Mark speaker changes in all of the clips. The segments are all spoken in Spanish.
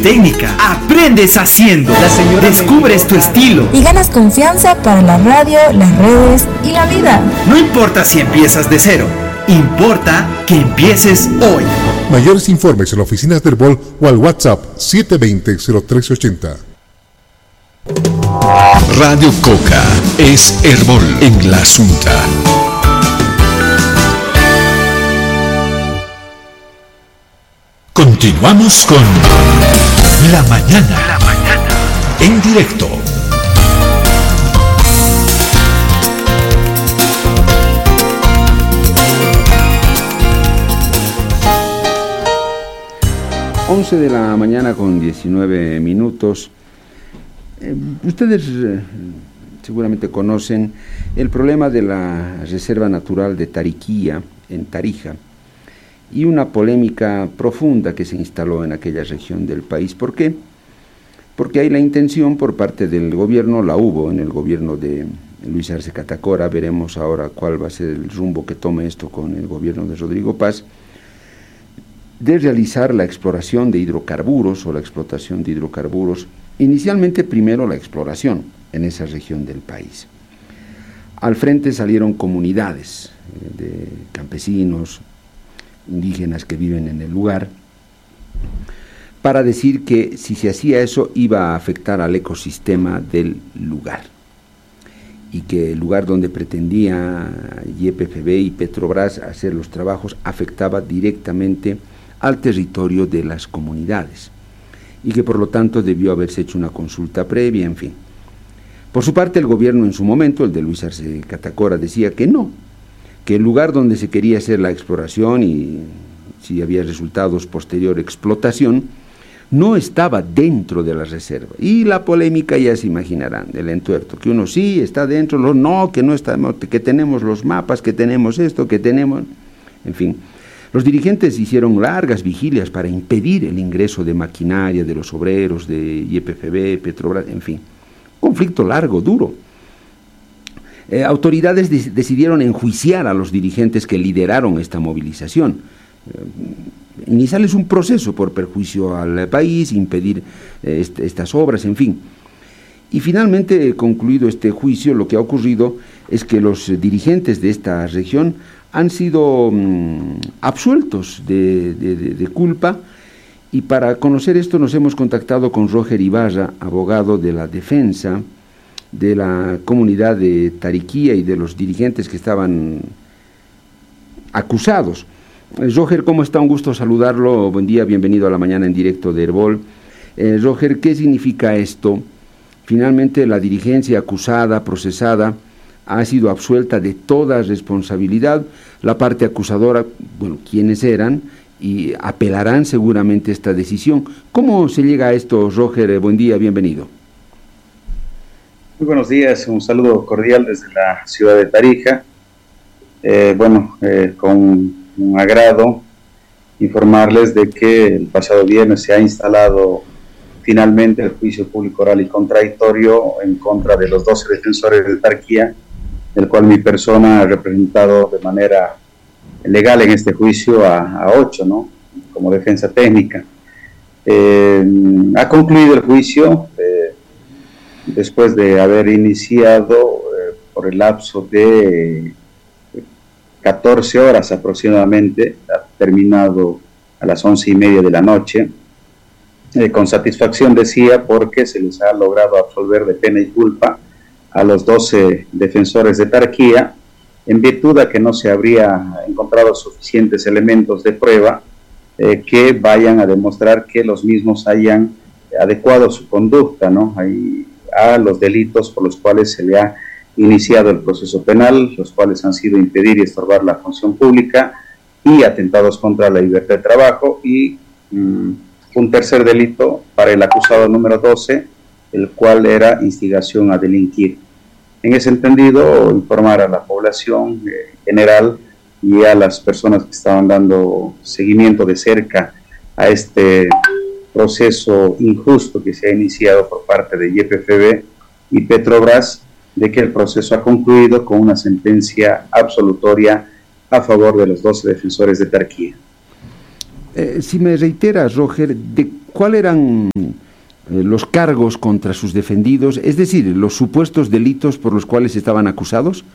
Speaker 1: técnica, aprendes haciendo, descubres tu estilo
Speaker 2: y ganas confianza para la radio, las redes y la vida.
Speaker 1: No importa si empiezas de cero, importa que empieces hoy.
Speaker 3: Mayores informes en la oficina de Herbol o al WhatsApp 720-0380.
Speaker 4: Radio Coca es Herbol en la Asunta. Continuamos con La Mañana en directo.
Speaker 5: Once de la mañana con 19 minutos. Ustedes seguramente conocen el problema de la Reserva Natural de Tariquía, en Tarija, y una polémica profunda que se instaló en aquella región del país. ¿Por qué? Porque hay la intención por parte del gobierno, la hubo en el gobierno de Luis Arce Catacora, veremos ahora cuál va a ser el rumbo que tome esto con el gobierno de Rodrigo Paz, de realizar la exploración de hidrocarburos o la explotación de hidrocarburos, inicialmente primero la exploración en esa región del país. Al frente salieron comunidades de campesinos, indígenas que viven en el lugar, para decir que si se hacía eso iba a afectar al ecosistema del lugar y que el lugar donde pretendía YPFB y Petrobras hacer los trabajos afectaba directamente al territorio de las comunidades y que por lo tanto debió haberse hecho una consulta previa, en fin. Por su parte el gobierno en su momento, el de Luis Arce Catacora, decía que no, que el lugar donde se quería hacer la exploración y si había resultados posterior explotación, no estaba dentro de la reserva. Y la polémica ya se imaginarán, del entuerto, que uno sí está dentro, no, que no está, que tenemos los mapas, que tenemos esto, que tenemos, en fin. Los dirigentes hicieron largas vigilias para impedir el ingreso de maquinaria, de los obreros, de YPFB, Petrobras, en fin. Conflicto largo, duro. Autoridades decidieron enjuiciar a los dirigentes que lideraron esta movilización. Iniciarles un proceso por perjuicio al país, impedir estas obras, en fin. Y finalmente, concluido este juicio, lo que ha ocurrido es que los dirigentes de esta región han sido absueltos de culpa, y para conocer esto nos hemos contactado con Roger Ibarra, abogado de la defensa de la comunidad de Tariquía y de los dirigentes que estaban acusados. Roger, ¿cómo está? Un gusto saludarlo, buen día, bienvenido a La Mañana en directo de Herbol. Roger, ¿qué significa esto? Finalmente la dirigencia acusada, procesada, ha sido absuelta de toda responsabilidad. La parte acusadora, bueno, ¿quiénes eran? Y apelarán seguramente esta decisión. ¿Cómo se llega a esto, Roger? Buen día, bienvenido.
Speaker 6: Muy buenos días, un saludo cordial desde la ciudad de Tarija. Con un agrado informarles de que el pasado viernes se ha instalado finalmente el juicio público oral y contradictorio en contra de los 12 defensores de Tarquía, del cual mi persona ha representado de manera legal en este juicio a 8, ¿no? Como defensa técnica. Ha concluido el juicio después de haber iniciado por el lapso de 14 horas aproximadamente, ha terminado a las 11:30 de la noche, con satisfacción decía, porque se les ha logrado absolver de pena y culpa a los 12 defensores de Tarquía, en virtud de que no se habría encontrado suficientes elementos de prueba que vayan a demostrar que los mismos hayan adecuado su conducta, ¿no?, a los delitos por los cuales se le ha iniciado el proceso penal, los cuales han sido impedir y estorbar la función pública y atentados contra la libertad de trabajo, y un tercer delito para el acusado número 12, el cual era instigación a delinquir. En ese entendido, informar a la población general y a las personas que estaban dando seguimiento de cerca a este proceso injusto que se ha iniciado por parte de YPFB y Petrobras, de que el proceso ha concluido con una sentencia absolutoria a favor de los 12 defensores de Tarquía.
Speaker 5: Si me reiteras, Roger, ¿cuáles eran los cargos contra sus defendidos, es decir, los supuestos delitos por los cuales estaban acusados?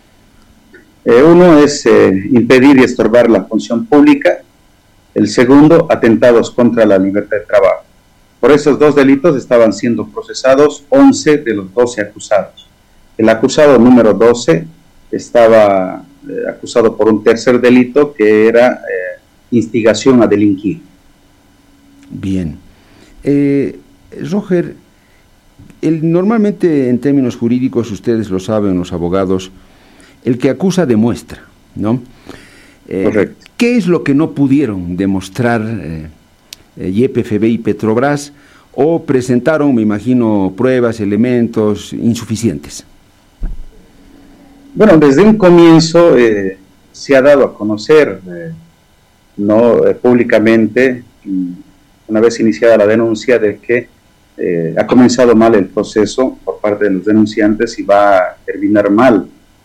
Speaker 6: Uno es impedir y estorbar la función pública. El segundo, atentados contra la libertad de trabajo. Por esos dos delitos estaban siendo procesados 11 de los 12 acusados. El acusado número 12 estaba acusado por un tercer delito que era instigación a delinquir.
Speaker 5: Bien. Roger, normalmente en términos jurídicos, ustedes lo saben, los abogados, el que acusa demuestra, ¿no?
Speaker 6: Correcto.
Speaker 5: ¿Qué es lo que no pudieron demostrar YPFB y Petrobras, o presentaron, me imagino, pruebas, elementos insuficientes?
Speaker 6: Bueno, desde un comienzo se ha dado a conocer públicamente, una vez iniciada la denuncia, de que ha comenzado mal el proceso por parte de los denunciantes y va a terminar mal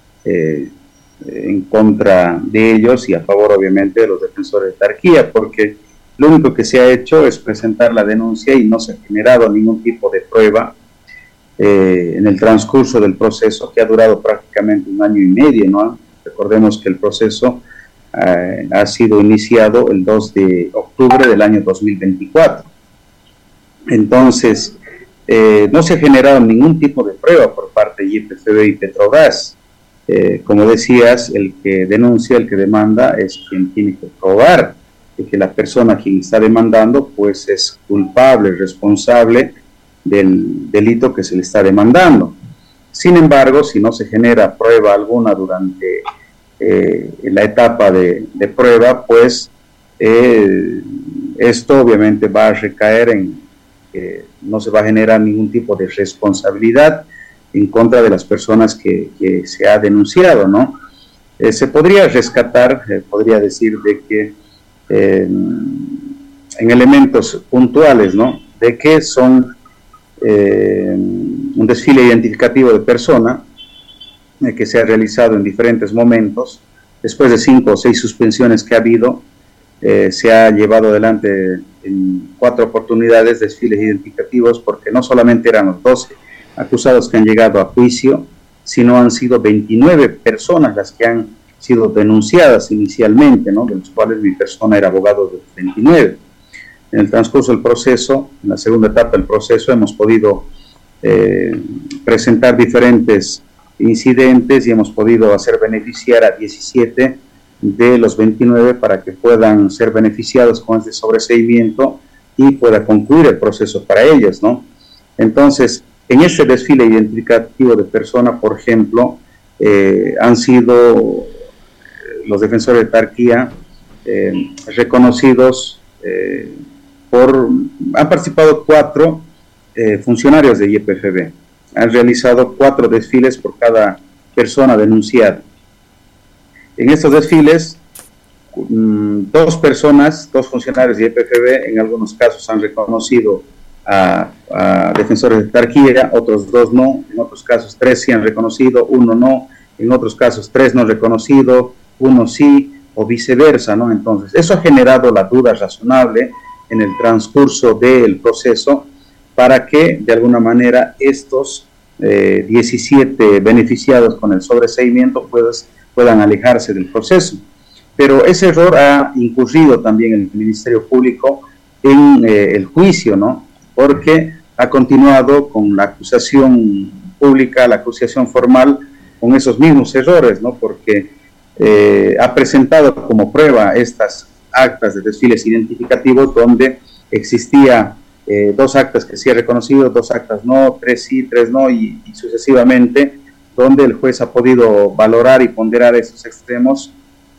Speaker 6: en contra de ellos y a favor, obviamente, de los defensores de Tarquía, porque lo único que se ha hecho es presentar la denuncia y no se ha generado ningún tipo de prueba en el transcurso del proceso, que ha durado prácticamente 1 año y medio, ¿no? Recordemos que el proceso ha sido iniciado el 2 de octubre del año 2024. Entonces, no se ha generado ningún tipo de prueba por parte de YPFB y Petrobras. Como decías, el que denuncia, el que demanda, es quien tiene que probar de que la persona a quien está demandando pues es culpable, responsable del delito que se le está demandando. Sin embargo, si no se genera prueba alguna durante la etapa de prueba, pues esto obviamente va a recaer en que no se va a generar ningún tipo de responsabilidad en contra de las personas que se ha denunciado, ¿no? Se podría rescatar, podría decir de que en elementos puntuales, ¿no? De que son un desfile identificativo de persona que se ha realizado en diferentes momentos. Después de 5 o 6 suspensiones que ha habido, se ha llevado adelante en 4 oportunidades desfiles identificativos, porque no solamente eran los 12 acusados que han llegado a juicio, sino han sido 29 personas las que han sido denunciadas inicialmente, ¿no? De los cuales mi persona era abogado de los 29. En el transcurso del proceso, en la segunda etapa del proceso, hemos podido presentar diferentes incidentes y hemos podido hacer beneficiar a 17 de los 29 para que puedan ser beneficiados con este sobreseimiento y pueda concluir el proceso para ellos, ¿no? Entonces, en este desfile identificativo de persona, por ejemplo, han sido los defensores de Tarquía reconocidos han participado 4 funcionarios de YPFB. Han realizado 4 desfiles por cada persona denunciada. En estos desfiles, 2 funcionarios de YPFB, en algunos casos han reconocido a defensores de Tarquía, otros 2 no, en otros casos 3 sí han reconocido, 1 no, en otros casos 3 no han reconocido, 1 sí, o viceversa, ¿no? Entonces, eso ha generado la duda razonable en el transcurso del proceso para que, de alguna manera, estos 17 beneficiados con el sobreseimiento puedan alejarse del proceso. Pero ese error ha incurrido también el Ministerio Público en el juicio, ¿no? Porque ha continuado con la acusación pública, la acusación formal, con esos mismos errores, ¿no? Porque ha presentado como prueba estas actas de desfiles identificativos donde existía 2 actas que sí ha reconocido, 2 actas no, 3 sí, 3 no, y sucesivamente, donde el juez ha podido valorar y ponderar esos extremos,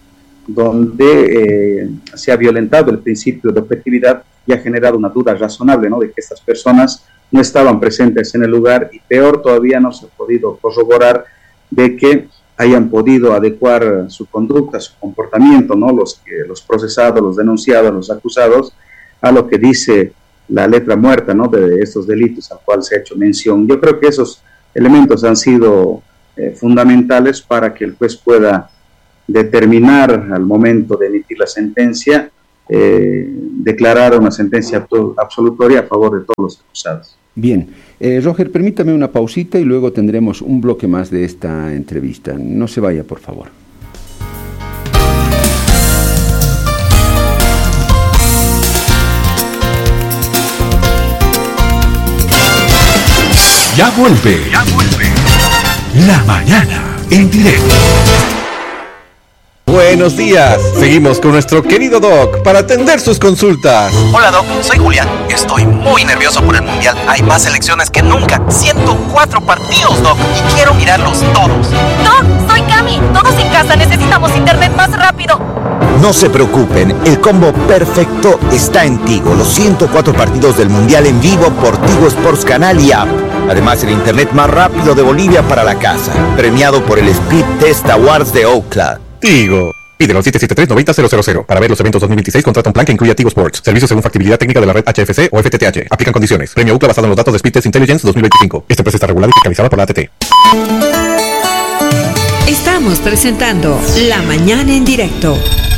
Speaker 6: donde se ha violentado el principio de objetividad y ha generado una duda razonable, ¿no? De que estas personas no estaban presentes en el lugar, y peor todavía, no se ha podido corroborar de que hayan podido adecuar su conducta, su comportamiento, ¿no? Los procesados, los denunciados, los acusados, a lo que dice la letra muerta, ¿no? De estos delitos al cual se ha hecho mención. Yo creo que esos elementos han sido fundamentales para que el juez pueda determinar al momento de emitir la sentencia declarar una sentencia absolutoria a favor de todos los acusados.
Speaker 5: Bien, Roger, permítame una pausita y luego tendremos un bloque más de esta entrevista. No se vaya, por favor.
Speaker 4: Ya vuelve. La mañana en directo.
Speaker 7: Buenos días. Seguimos con nuestro querido Doc para atender sus consultas.
Speaker 8: Hola Doc, soy Julián. Estoy muy nervioso por el Mundial. Hay más selecciones que nunca. 104 partidos, Doc, y quiero mirarlos todos.
Speaker 9: Doc, soy Cami. Todos en casa necesitamos internet más rápido.
Speaker 10: No se preocupen, el combo perfecto está en Tigo. Los 104 partidos del Mundial en vivo por Tigo Sports Canal y App. Además, el internet más rápido de Bolivia para la casa. Premiado por el Speed Test Awards de Ookla.
Speaker 7: Tigo. Pídelo al 773-90-000. Para ver los eventos 2026, contrata un plan que incluya Tigo Sports. Servicios según factibilidad técnica de la red HFC o FTTH. Aplican condiciones. Premio Ookla basado en los datos de Speed Test Intelligence 2025. Esta empresa está regulada y fiscalizada por la ATT.
Speaker 11: Estamos presentando La Mañana en Directo.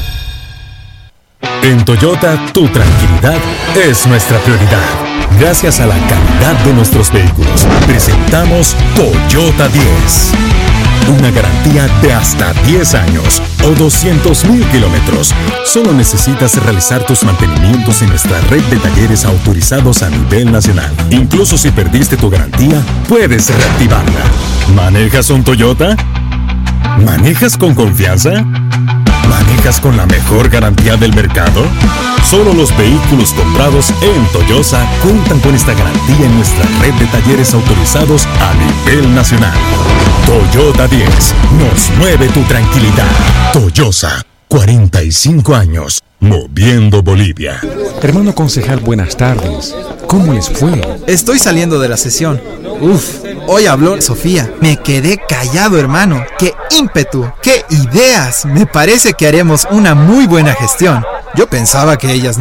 Speaker 12: En Toyota, tu tranquilidad es nuestra prioridad. Gracias a la calidad de nuestros vehículos, presentamos Toyota 10. Una garantía de hasta 10 años o 200,000 kilómetros. Solo necesitas realizar tus mantenimientos en nuestra red de talleres autorizados a nivel nacional. Incluso si perdiste tu garantía, puedes reactivarla. ¿Manejas un Toyota? ¿Manejas con confianza? ¿Manejas con la mejor garantía del mercado? Solo los vehículos comprados en Toyosa cuentan con esta garantía en nuestra red de talleres autorizados a nivel nacional. Toyota 10 nos mueve tu tranquilidad. Toyosa, 45 años, moviendo Bolivia.
Speaker 13: Hermano concejal, buenas tardes. ¿Cómo les fue?
Speaker 14: Estoy saliendo de la sesión. Hoy habló Sofía. Me quedé callado, hermano. ¡Qué ímpetu! ¡Qué ideas! Me parece que haremos una muy buena gestión. Yo pensaba que ellas